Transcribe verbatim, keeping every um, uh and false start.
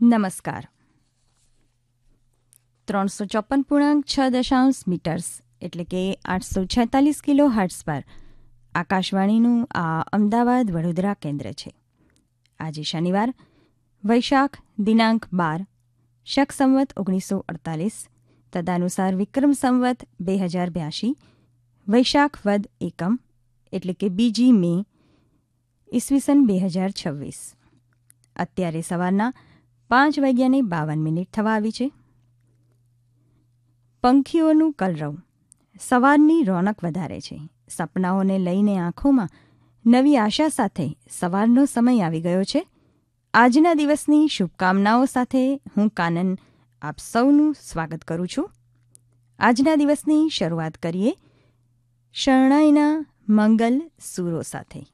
નમસ્કાર. ત્રણસો ચોપન પૂર્ણાંક છ દશાંશ મીટર્સ એટલે કે આઠસો છેતાલીસ કિલો હર્ટ્ઝ પર આકાશવાણીનું આ અમદાવાદ વડોદરા કેન્દ્ર છે. આજે શનિવાર વૈશાખ દિનાંક બાર શક સંવત ઓગણીસો અડતાલીસ તદનુસાર વિક્રમ સંવત બે હજાર બ્યાસી વૈશાખ વદ એકમ એટલે કે બીજી મે ઈસવીસન બે હજાર છવ્વીસ. અત્યારે સવારના પાંચ વાગ્યાને બાવન મિનિટ થવા આવી છે. પંખીઓનું કલરવ સવારની રોનક વધારે છે. સપનાઓને લઈને આંખોમાં નવી આશા સાથે સવારનો સમય આવી ગયો છે. આજના દિવસની શુભકામનાઓ સાથે હું કાનન આપ સૌનું સ્વાગત કરું છું. આજના દિવસની શરૂઆત કરીએ શરણાઈના મંગલ સૂરો સાથે.